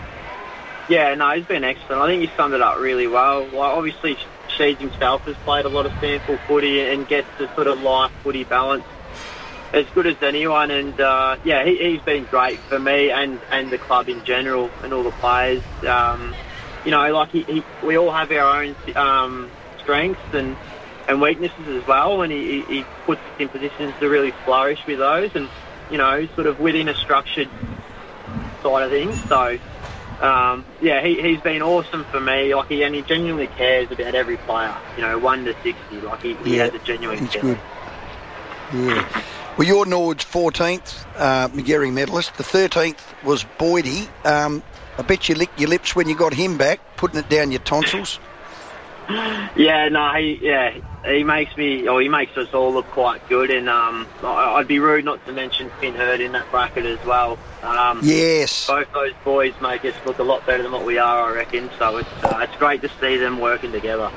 Yeah, no, he's been excellent. I think he summed it up really well. Like, obviously, Sheeds himself has played a lot of sample footy and gets the sort of life footy balance as good as anyone. And, uh, yeah, he, he's been great for me and, and the club in general and all the players. Um, you know, like, he, he, we all have our own um, strengths and, and weaknesses as well, and he, he puts us in positions to really flourish with those, and, you know, sort of within a structured side of things. So, Um, yeah, he, he's been awesome for me. Like, he, and he genuinely cares about every player. You know, one to sixty. Like, he, he yeah, has a genuine he's care. good. Yeah. Well, you're Norwood's fourteenth uh, McGarry medalist. The thirteenth was Boydie. Um, I bet you licked your lips when you got him back, putting it down your tonsils. Yeah, no, he yeah he makes me, or he makes us all look quite good, and um, I'd be rude not to mention Finn Hurd in that bracket as well. Um, yes, both those boys make us look a lot better than what we are, I reckon. So it's uh, it's great to see them working together.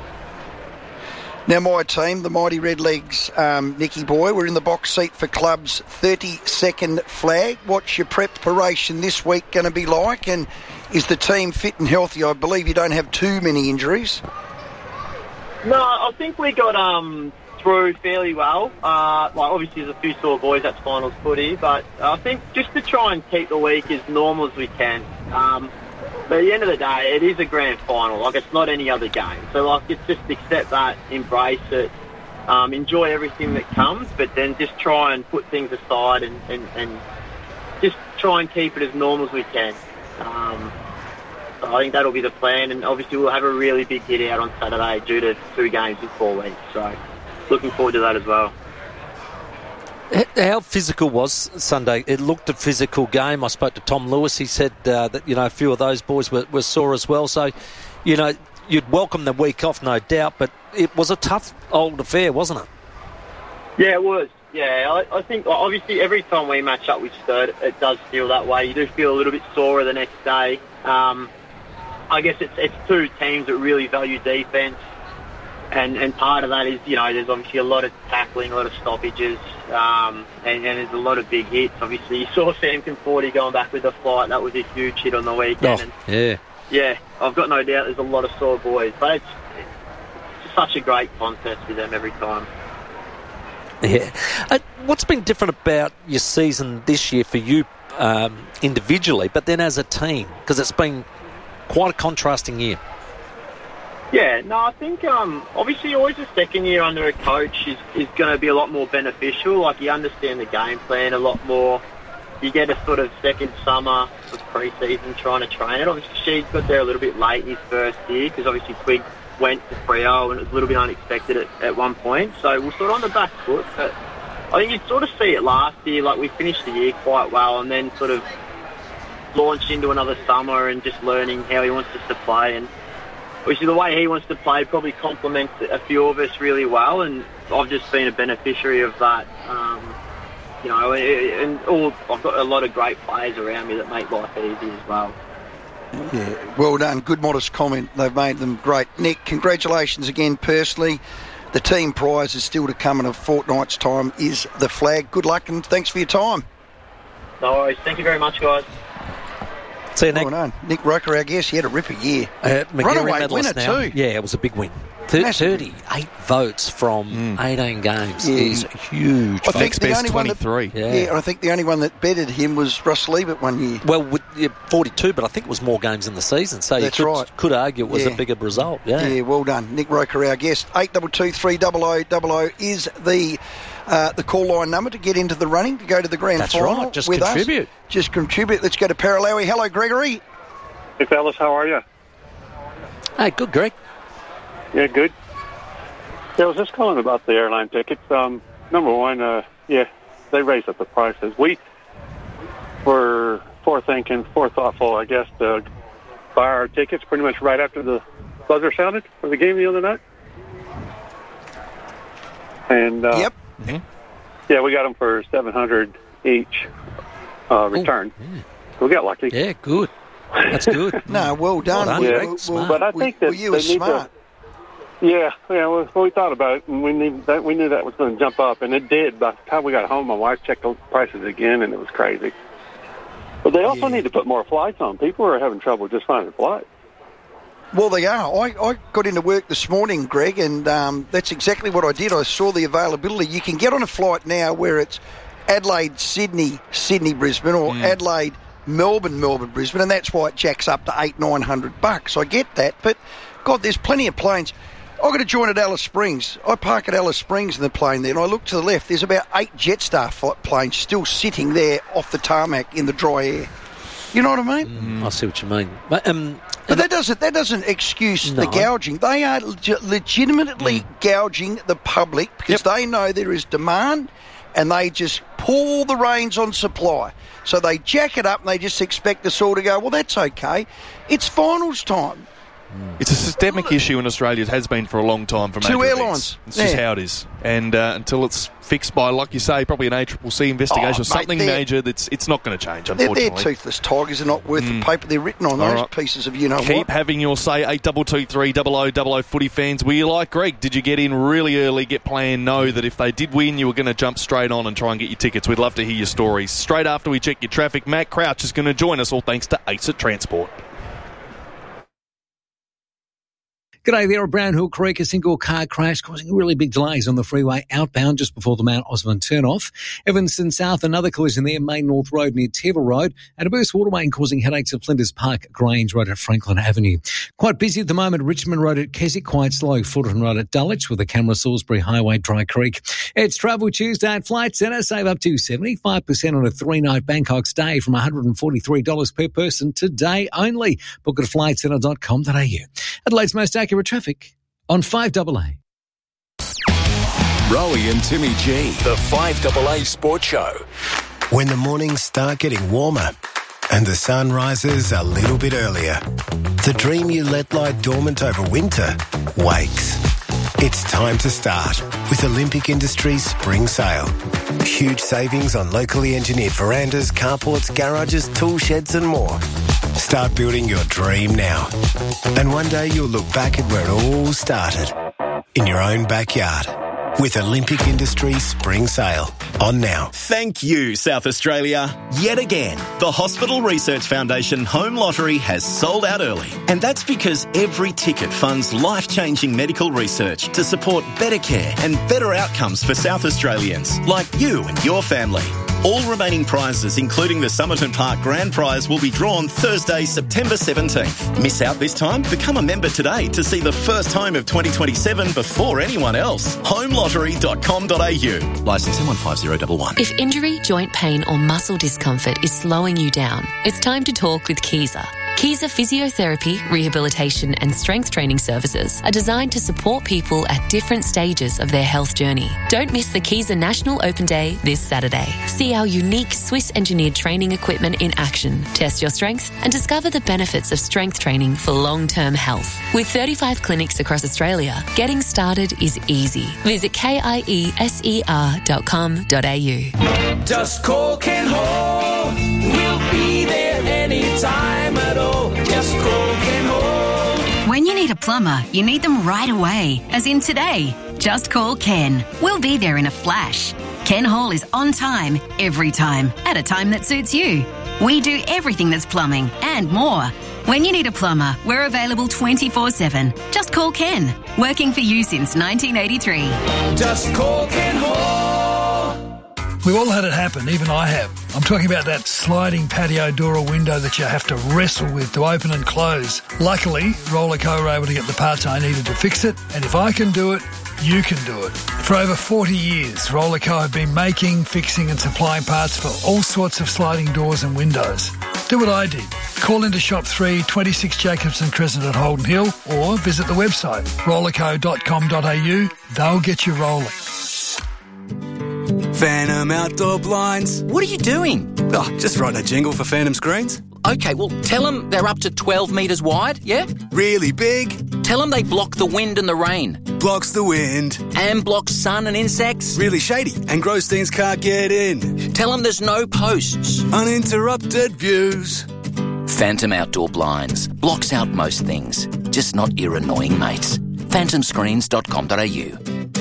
Now, my team, the Mighty Redlegs, um, Nicky Boy, we're in the box seat for Club's thirty-second flag. What's your preparation this week going to be like? And is the team fit and healthy? I believe you don't have too many injuries. No, I think we got um, through fairly well. Uh, like, obviously, there's a few sore boys, that's finals footy, but I think just to try and keep the week as normal as we can. Um, but at the end of the day, it is a grand final. Like, it's not any other game. So, like, it's just accept that, embrace it, um, enjoy everything that comes, but then just try and put things aside and, and, and just try and keep it as normal as we can. Um, so I think that'll be the plan, and obviously we'll have a really big hit out on Saturday due to two games in four weeks. So looking forward to that as well. How physical was Sunday? It looked a physical game. I spoke to Tom Lewis. He said uh, that, you know, a few of those boys were, were sore as well. So, you know, you'd welcome the week off, no doubt, but it was a tough old affair, wasn't it? Yeah, it was. Yeah, I, I think obviously every time we match up with Sturt, it does feel that way. You do feel a little bit sorer the next day. Um, I guess it's it's two teams that really value defence, and and part of that is, you know, there's obviously a lot of tackling, a lot of stoppages, um, and, and there's a lot of big hits. Obviously, you saw Sam Conforti going back with the fight. That was a huge hit on the weekend. Oh, and yeah. Yeah, I've got no doubt there's a lot of sore boys, but it's, it's such a great contest with them every time. Yeah. Uh, what's been different about your season this year for you um, individually, but then as a team? Because it's been quite a contrasting year. Yeah, no, I think um, obviously always the second year under a coach is, is going to be a lot more beneficial. Like, you understand the game plan a lot more. You get a sort of second summer of pre-season trying to train it. Obviously, she got there a little bit late in his first year because obviously Twig went to Freo and it was a little bit unexpected at, at one point. So we're sort of on the back foot. But I think you'd sort of see it last year. Like, we finished the year quite well and then sort of launched into another summer and just learning how he wants us to play. And obviously the way he wants to play probably complements a few of us really well. And I've just been a beneficiary of that. Um, you know, and all, I've got a lot of great players around me that make life easy as well. Yeah, well done. Good modest comment. They've made them great. Nick, congratulations again personally. The team prize is still to come in a fortnight's time is the flag. Good luck and thanks for your time. No worries. Thank you very much, guys. See you, Nick. Well done. Nick Roker, our guest, he had a ripper year. Uh, Runaway winner now. too. Yeah, it was a big win. Th- thirty-eight votes from mm. eighteen games yeah. is huge. I think the only twenty-three. One that, yeah. yeah, I think the only one that betted him was Russ Liebert one year. Well, with, yeah, forty-two, but I think it was more games in the season, so That's you could, right. could argue it was yeah. a bigger result. Yeah, yeah, well done. Nick Roker, our guest. eight two two, three double oh double oh is the uh, the call line number to get into the running, to go to the grand That's final. right, just with contribute. Us. Just contribute. Let's go to Paralawi. Hello, Gregory. Hey, fellas, how are you? Hey, good, Greg. Yeah, good. Yeah, I was just calling about the airline tickets. Um, number one, uh, yeah, they raised up the prices. We were forethinking, forethoughtful, I guess, to buy our tickets pretty much right after the buzzer sounded for the game the other night. And uh, yep, mm-hmm. yeah, we got them for seven hundred each uh, return. Oh, yeah. We got lucky. Yeah, good. That's good. No, well done. Well done. Yeah, well, well, but I think that well, you they were need smart. To, yeah, yeah. Well, we thought about it, and we knew that we knew that was going to jump up, and it did. By the time we got home, my wife checked those prices again, and it was crazy. But they also yeah. need to put more flights on. People are having trouble just finding flights. Well, they are. I, I got into work this morning, Greg, and um, that's exactly what I did. I saw the availability. You can get on a flight now where it's Adelaide, Sydney, Sydney, Brisbane, or mm. Adelaide, Melbourne, Melbourne, Brisbane, and that's why it jacks up to eight, nine hundred bucks. I get that, but God, there's plenty of planes. I've got to join at Alice Springs. I park at Alice Springs in the plane there, and I look to the left. There's about eight Jetstar planes still sitting there off the tarmac in the dry air. You know what I mean? Mm, I see what you mean. But, um, but that doesn't that doesn't excuse no. the gouging. They are leg- legitimately mm. gouging the public because yep. they know there is demand, and they just pull the reins on supply. So they jack it up and they just expect us all to go, well, that's okay. It's finals time. It's a systemic issue in Australia. It has been for a long time for major Two airlines. events. It's yeah. just how it is. And uh, until it's fixed by, like you say, probably an A C C C investigation oh, or something mate, major, that's it's not going to change, they're, unfortunately. they're toothless tigers. Are not worth mm. the paper they're written on, All those right. pieces of you-know-what. Keep having your say, eight two two three double oh double oh footy fans. Were you like Greg? Did you get in really early, get planned, know that if they did win, you were going to jump straight on and try and get your tickets? We'd love to hear your stories. Straight after we check your traffic, Matt Crouch is going to join us, all thanks to Ace at Transport. G'day there at Brown Hill Creek. A single car crash causing really big delays on the freeway outbound just before the Mount Osmond turnoff. Evanston South, another collision there, Main North Road near Teva Road. And a burst water main causing headaches at Flinders Park, Grange Road at Franklin Avenue. Quite busy at the moment, Richmond Road at Keswick, quite slow. Fullerton Road at Dulwich with the camera Salisbury Highway, Dry Creek. It's Travel Tuesday at Flight Centre. Save up to seventy-five percent on a three-night Bangkok stay from one hundred forty-three dollars per person today only. Book at flight centre dot com dot a u. Adelaide's most accurate traffic on five double A. Rowie and Timmy G, the five double A Sports Show. When the mornings start getting warmer and the sun rises a little bit earlier, the dream you let lie dormant over winter wakes. It's time to start with Olympic Industries Spring Sale. Huge savings on locally engineered verandas, carports, garages, tool sheds and more. Start building your dream now. And one day you'll look back at where it all started. In your own backyard. With Olympic Industries Spring Sale. On now. Thank you, South Australia. Yet again, the Hospital Research Foundation Home Lottery has sold out early. And that's because every ticket funds life-changing medical research to support better care and better outcomes for South Australians, like you and your family. All remaining prizes, including the Somerton Park Grand Prize, will be drawn Thursday, September seventeenth. Miss out this time? Become a member today to see the first home of twenty twenty-seven before anyone else. home lottery dot com dot a u. Licence M one five zero one one. If injury, joint pain or muscle discomfort is slowing you down, it's time to talk with Kiesa. Kiesa Physiotherapy, Rehabilitation and Strength Training Services are designed to support people at different stages of their health journey. Don't miss the Kiesa National Open Day this Saturday. See our unique Swiss-engineered training equipment in action, test your strength and discover the benefits of strength training for long-term health. With thirty-five clinics across Australia, getting started is easy. Visit kieser dot com dot a u. Just call Ken Hall. We'll be there anytime at all. Just call Ken Hall. When you need a plumber, you need them right away, as in today. Just call Ken. We'll be there in a flash. Ken Hall is on time, every time, at a time that suits you. We do everything that's plumbing and more. When you need a plumber, we're available twenty-four seven. Just call Ken. Working for you since nineteen eighty-three. Just call Ken Hall. We've all had it happen, even I have. I'm talking about that sliding patio door or window that you have to wrestle with to open and close. Luckily, Rollerco were able to get the parts I needed to fix it, and if I can do it, you can do it. For over forty years, Rollerco have been making, fixing and supplying parts for all sorts of sliding doors and windows. Do what I did. Call into Shop three, twenty-six Jacobson Crescent at Holden Hill, or visit the website rollerco dot com dot a u. They'll get you rolling. Phantom Outdoor Blinds. What are you doing? Oh, just writing a jingle for Phantom Screens. Okay, well, tell them they're up to twelve metres wide, yeah? Really big. Tell them they block the wind and the rain. Blocks the wind. And blocks sun and insects. Really shady, and gross things can't get in. Tell them there's no posts. Uninterrupted views. Phantom Outdoor Blinds. Blocks out most things, just not your annoying mates. phantom screens dot com dot a u.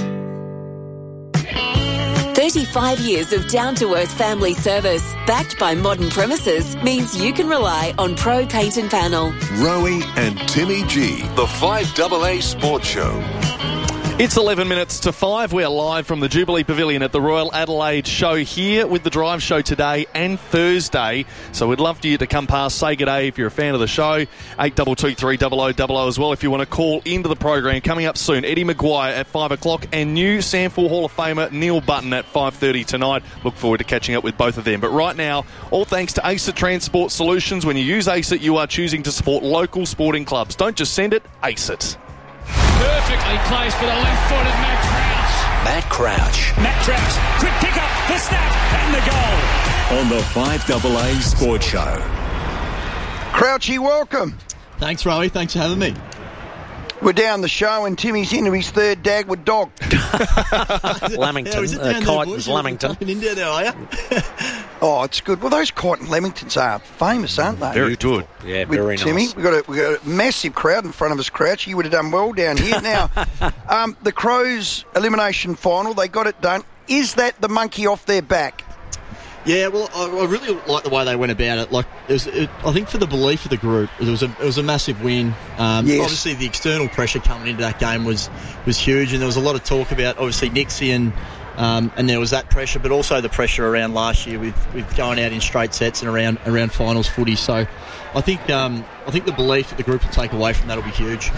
thirty-five years of down-to-earth family service, backed by modern premises, means you can rely on Pro Paint and Panel. Rowie and Timmy G, the five double A Sports Show. It's eleven minutes to five. We're live from the Jubilee Pavilion at the Royal Adelaide Show here with the Drive Show today and Thursday. So we'd love for you to come past, say good day if you're a fan of the show. eight two two three double oh double oh as well if you want to call into the program. Coming up soon, Eddie Maguire at five o'clock and new Sandford Hall of Famer Neil Button at five thirty tonight. Look forward to catching up with both of them. But right now, all thanks to ACET Transport Solutions. When you use ACET, you are choosing to support local sporting clubs. Don't just send it, ACET. Perfectly placed for the left-footed Matt Crouch. Matt Crouch. Matt Crouch, quick pick up, the snap, and the goal. On the five double A Sports Show. Crouchy, welcome. Thanks, Rowie. Thanks for having me. We're down the show and Timmy's into his third Dagwood dog. Lamington. Yeah, uh, Kyneton's Lamington. In India now, are you? Oh, it's good. Well, those Kyneton Lamingtons are famous, aren't they? Very good. Yeah, With very Timmy, nice. we've got, a, we've got a massive crowd in front of us, Crouch. You would have done well down here. Now, um, the Crows elimination final, they got it done. Is that the monkey off their back? Yeah, well, I, I really like the way they went about it. Like, it was, it, I think for the belief of the group, it was a it was a massive win. Um, Yes. Obviously, the external pressure coming into that game was was huge, and there was a lot of talk about obviously Nixie and um, and there was that pressure, but also the pressure around last year with, with going out in straight sets and around around finals footy. So, I think um, I think the belief that the group will take away from that will be huge.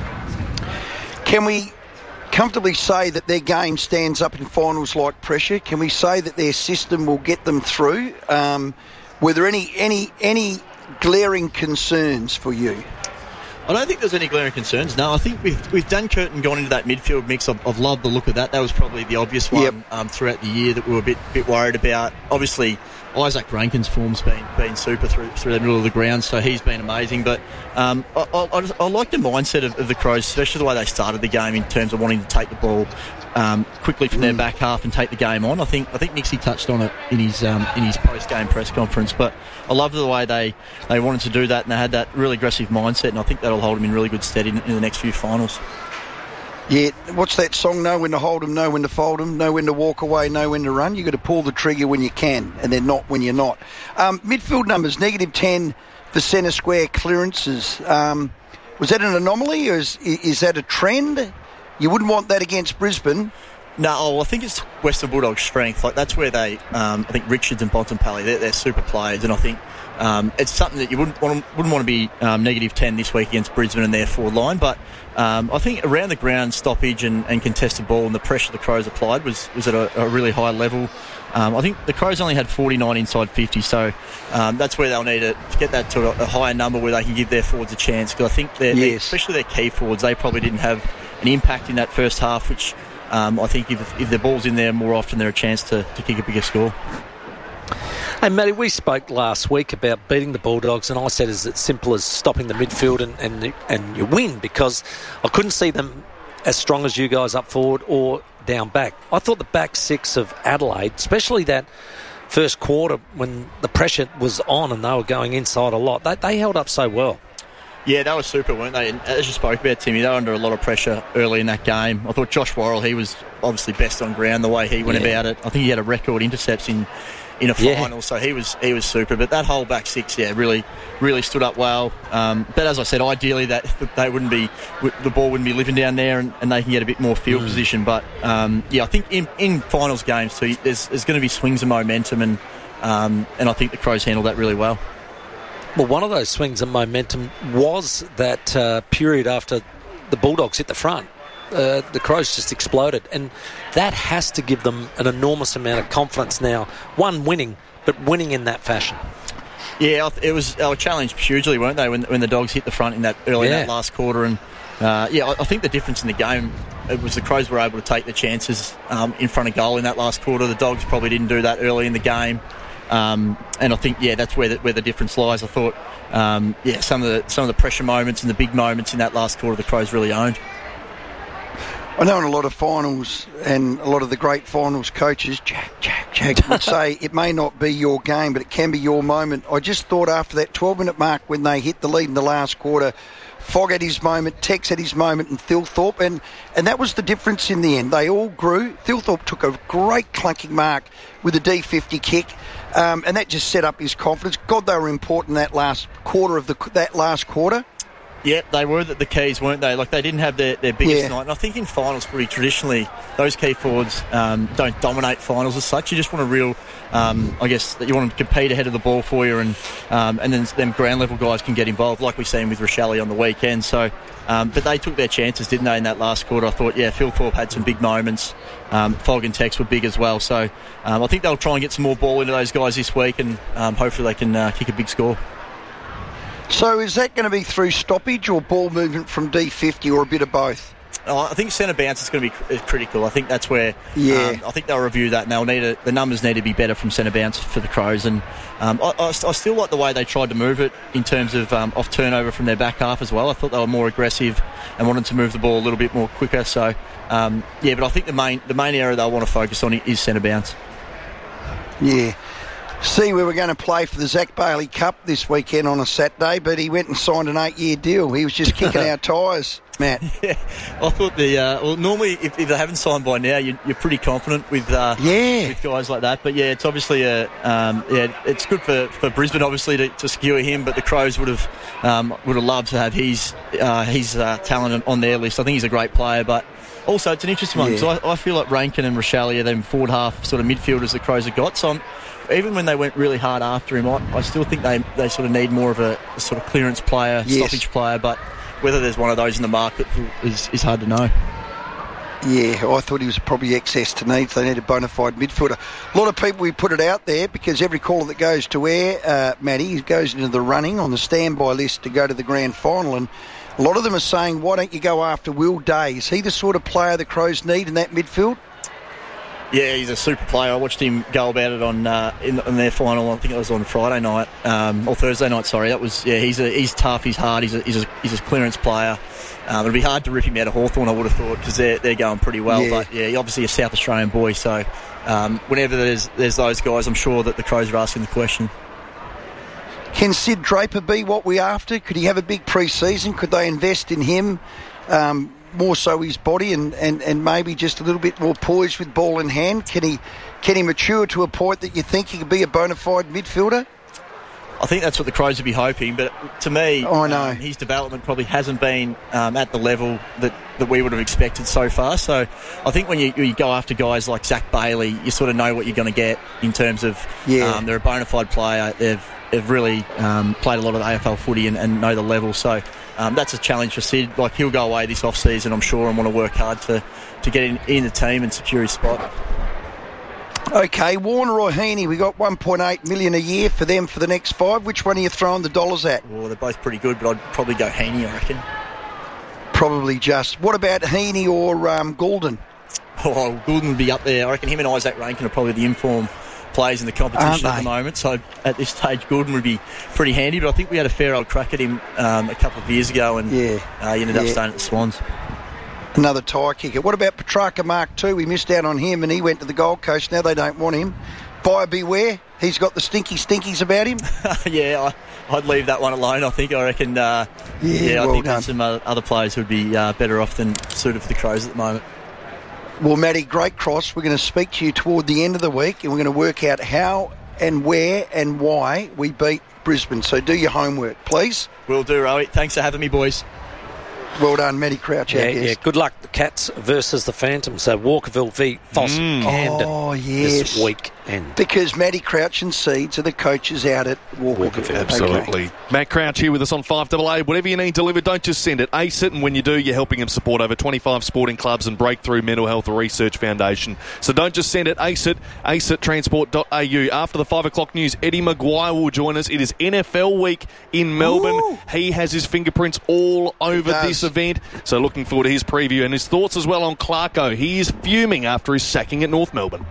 Can we comfortably say that their game stands up in finals like pressure? Can we say that their system will get them through? Um, were there any any any glaring concerns for you? I don't think there's any glaring concerns. No, I think with, with Dan Curtin going into that midfield mix, I've, I've loved the look of that. That was probably the obvious one Yep. um, throughout the year that we were a bit bit worried about. Obviously, Isaac Rankin's form's been been super through through the middle of the ground, so he's been amazing. But um, I, I, I, just, I like the mindset of, of the Crows, especially the way they started the game in terms of wanting to take the ball um, quickly from mm. their back half and take the game on. I think I think Nixie touched on it in his um, in his post game press conference, but I love the way they, they wanted to do that, and they had that really aggressive mindset, and I think that'll hold them in really good stead in, in the next few finals. Yeah, what's that song? Know when to hold them, know when to fold them, know when to walk away, know when to run. You've got to pull the trigger when you can, and then not when you're not. Um, midfield numbers, negative ten for centre square clearances. Um, was that an anomaly, or is, is that a trend? You wouldn't want that against Brisbane. No, oh, I think it's Western Bulldogs' strength. Like that's where they, um, I think Richards and Bontempelli, they're, they're super players, and I think um, it's something that you wouldn't want, wouldn't want to be um, negative ten this week against Brisbane and their forward line. But um, I think around the ground stoppage and, and contested ball and the pressure the Crows applied was was at a, a really high level. Um, I think the Crows only had forty-nine inside fifty, so um, that's where they'll need to get that to a, a higher number where they can give their forwards a chance. Because I think, they're, yes. they're, especially their key forwards, they probably didn't have an impact in that first half, which um, I think if, if the ball's in there more often, they're a chance to, to kick a bigger score. Hey, Matty, we spoke last week about beating the Bulldogs, and I said it's as simple as stopping the midfield and, and, and you win, because I couldn't see them as strong as you guys up forward or down back. I thought the back six of Adelaide, especially that first quarter when the pressure was on and they were going inside a lot, they, they held up so well. Yeah, they were super, weren't they? And as you spoke about, Timmy, they were under a lot of pressure early in that game. I thought Josh Worrell, he was obviously best on ground, the way he went yeah. about it. I think he had a record intercepts in in a final, yeah. so he was he was super. But that whole back six, yeah, really really stood up well. Um, but as I said, ideally that, that they wouldn't be the ball wouldn't be living down there, and, and they can get a bit more field mm. position. But um, yeah, I think in, in finals games too, there's there's going to be swings of momentum, and um, and I think the Crows handled that really well. Well, one of those swings of momentum was that uh, period after the Bulldogs hit the front. Uh, the Crows just exploded, and that has to give them an enormous amount of confidence now. One, winning, but winning in that fashion. Yeah, it was they were challenged hugely, weren't they, when when the Dogs hit the front in that early yeah. in that last quarter? And uh, yeah, I think the difference in the game, it was the Crows were able to take the chances um, in front of goal in that last quarter. The Dogs probably didn't do that early in the game, um, and I think yeah, that's where the, where the difference lies. I thought um, yeah, some of the some of the pressure moments and the big moments in that last quarter, the Crows really owned. I know in a lot of finals and a lot of the great finals coaches, Jack, Jack, Jack, would say it may not be your game, but it can be your moment. I just thought after that twelve-minute mark when they hit the lead in the last quarter, Fogg had his moment, Tex had his moment, and Thilthorpe, and, and that was the difference in the end. They all grew. Thilthorpe took a great clunking mark with a D fifty kick, um, and that just set up his confidence. God, they were important that last quarter of the that last quarter. Yeah, they were the, the keys, weren't they? Like, they didn't have their, their biggest yeah. night. And I think in finals, pretty traditionally, those key forwards um, don't dominate finals as such. You just want a real, um, I guess, that you want to compete ahead of the ball for you, and um, and then them ground level guys can get involved, like we've seen with Rochelle on the weekend. So, um, but they took their chances, didn't they, in that last quarter? I thought, yeah, Phil Thorpe had some big moments. Um, Fogg and Tex were big as well. So um, I think they'll try and get some more ball into those guys this week, and um, hopefully they can uh, kick a big score. So is that going to be through stoppage or ball movement from D fifty, or a bit of both? Oh, I think centre bounce is going to be cr- critical. I think that's where yeah. um, I think they'll review that, and they'll need a, the numbers need to be better from centre bounce for the Crows. And um, I, I, I still like the way they tried to move it in terms of um, off turnover from their back half as well. I thought they were more aggressive and wanted to move the ball a little bit more quicker. So um, yeah, but I think the main the main area they'll want to focus on is centre bounce. Yeah. See, we were going to play for the Zach Bailey Cup this weekend on a Saturday, but he went and signed an eight-year deal. He was just kicking our tyres, Matt. Yeah, I thought the uh, well, normally if, if they haven't signed by now, you, you're pretty confident with uh, yeah with guys like that. But yeah, it's obviously a um, yeah, it's good for, for Brisbane obviously to, to secure him. But the Crows would have um, would have loved to have his uh, his uh, talent on their list. I think he's a great player, but. Also, it's an interesting one because yeah. I, I feel like Rankin and Rochelle are them forward half sort of midfielders the Crows have got. So I'm, even when they went really hard after him, I, I still think they, they sort of need more of a, a sort of clearance player, yes. stoppage player. But whether there's one of those in the market is, is hard to know. Yeah, I thought he was probably excess to needs. They need a bona fide midfielder. A lot of people, we put it out there because every caller that goes to air, uh, Matty, goes into the running on the standby list to go to the grand final, and a lot of them are saying, why don't you go after Will Day? Is he the sort of player the Crows need in that midfield? Yeah, he's a super player. I watched him go about it on uh, in, in their final. I think it was on Friday night um, or Thursday night. Sorry, that was yeah. He's a, he's tough. He's hard. He's a, he's a, he's a clearance player. Um, it'd be hard to rip him out of Hawthorn, I would have thought, because they're they're going pretty well. Yeah. But yeah, he's obviously a South Australian boy. So um, whenever there's there's those guys, I'm sure that the Crows are asking the question. Can Sid Draper be what we're after? Could he have a big pre-season? Could they invest in him? Um, more so his body and, and, and maybe just a little bit more poised with ball in hand? Can he can he mature to a point that you think he could be a bona fide midfielder? I think that's what the Crows would be hoping, but to me, oh, no. um, his development probably hasn't been um, at the level that, that we would have expected so far. So I think when you, you go after guys like Zach Bailey, you sort of know what you're going to get in terms of yeah. um, they're a bona fide player. They've, they've really um, played a lot of the A F L footy and, and know the level. So um, that's a challenge for Sid. Like, he'll go away this off-season, I'm sure, and want to work hard to, to get in, in the team and secure his spot. Okay, Warner or Heaney, we got one point eight million dollars a year for them for the next five. Which one are you throwing the dollars at? Well, they're both pretty good, but I'd probably go Heaney, I reckon. Probably just. What about Heaney or um, Goulden? Oh, Goulden would be up there. I reckon him and Isaac Rankin are probably the informed players in the competition at the moment. So at this stage, Goulden would be pretty handy. But I think we had a fair old crack at him um, a couple of years ago, and yeah. uh, he ended yeah. up staying at the Swans. Another tie kicker. What about Petrarca Mark two? We missed out on him and he went to the Gold Coast. Now they don't want him. Buyer beware. He's got the stinky stinkies about him. yeah, I, I'd leave that one alone. I think. I reckon. Uh, yeah, yeah, I well think done. there's some other players who'd be uh, better off than suited for the Crows at the moment. Well, Matty, great cross. We're going to speak to you toward the end of the week and we're going to work out how and where and why we beat Brisbane. So do your homework, please. Will do, Rowie. Thanks for having me, boys. Well done, Matty Crouch. Yeah, yeah. Good luck, the Cats versus the Phantoms. So Walkerville v Foss Mm. Camden Oh, yes. this week. And Because Matty Crouch and Seeds are the coaches out at Walkerville. Absolutely. Okay. Matt Crouch here with us on five A A. Whatever you need delivered, don't just send it. Ace it, and when you do, you're helping him support over twenty-five sporting clubs and Breakthrough Mental Health Research Foundation. So don't just send it. Ace it. ace it transport dot a u. After the five o'clock news, Eddie Maguire will join us. It is N F L week in Melbourne. Ooh. He has his fingerprints all over this event. So looking forward to his preview and his thoughts as well on Clarko. He is fuming after his sacking at North Melbourne.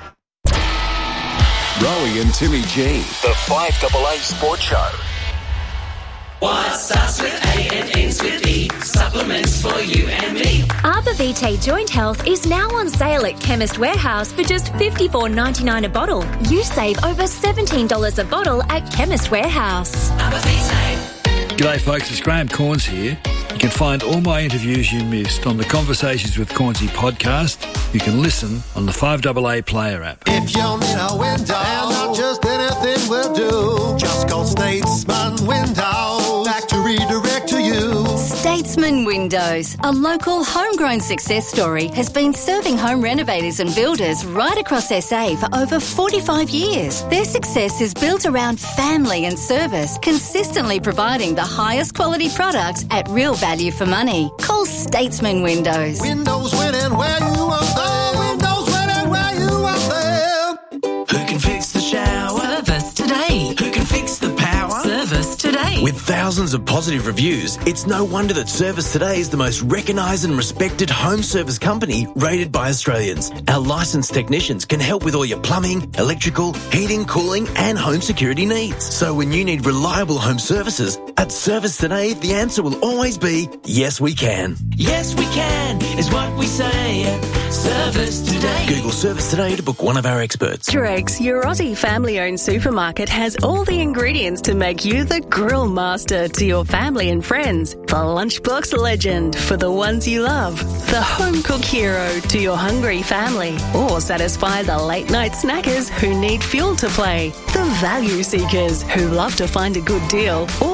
Rowie and Timmy G. The five A A Sports Show. What starts with A and ends with E? Supplements for you and me. Arbor Vitae Joint Health is now on sale at Chemist Warehouse for just fifty-four ninety-nine a bottle. You save over seventeen dollars a bottle at Chemist Warehouse. Arbor Vitae. G'day folks, it's Graham Corns here. You can find all my interviews you missed on the Conversations with Cornsey podcast. You can listen on the five A A Player app. If you're in a window, and not just anything will do, just call Statesman Windows back to redirect to you. Statesman Windows, a local homegrown success story, has been serving home renovators and builders right across S A for over forty-five years. Their success is built around family and service, consistently providing the highest quality products at real value for money. Call Statesman Windows. Windows winning where you want them. Windows winning where you want them. Who can fix the shower? Service today. Who can fix the power? Service today. With thousands of positive reviews, it's no wonder that Service Today is the most recognised and respected home service company rated by Australians. Our licensed technicians can help with all your plumbing, electrical, heating, cooling and home security needs. So when you need reliable home services, at Service Today, the answer will always be, yes, we can. Yes, we can, is what we say at Service Today. Google Service Today to book one of our experts. Dregs, your Aussie family-owned supermarket, has all the ingredients to make you the grill master to your family and friends. The lunchbox legend for the ones you love. The home-cook hero to your hungry family. Or satisfy the late-night snackers who need fuel to play. The value seekers who love to find a good deal. Or